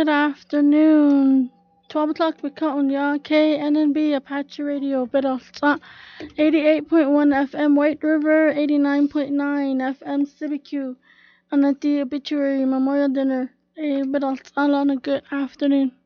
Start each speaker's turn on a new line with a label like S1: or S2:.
S1: Good afternoon. 12 o'clock بكون يا KNNB Apache Radio Bidalta 88.1 FM White River 89.9 FM CBQ and at the obituary memorial dinner Bidalta on a good afternoon.